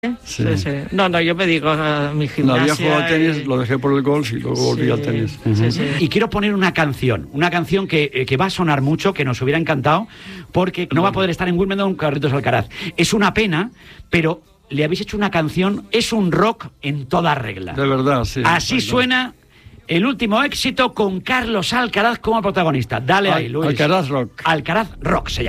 Sí. No, yo me digo a mi gimnasia. No, había jugado al tenis, lo dejé por el golf y luego volví al tenis. Sí. Y quiero poner una canción que va a sonar mucho, que nos hubiera encantado, porque no va a poder estar en Wimbledon Carlitos Alcaraz. Es una pena, pero le habéis hecho una canción, es un rock en toda regla. De verdad, sí. Así suena el último éxito con Carlos Alcaraz como protagonista. Dale ahí, Luis. Alcaraz Rock. Alcaraz Rock se llama.